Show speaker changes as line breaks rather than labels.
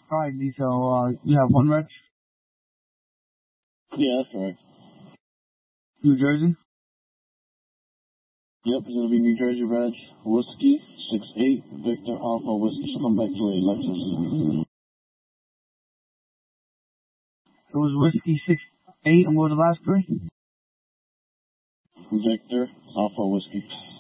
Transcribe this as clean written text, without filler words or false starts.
Alright, so, you have one reg?
Yeah, that's correct.
New Jersey?
Yep, it's going to be New Jersey Reg, Whiskey, 68, Victor Alpha, Whiskey, come back to Lexus.
It was Whiskey 68, and what were the last three?
Victor Alpha, Whiskey.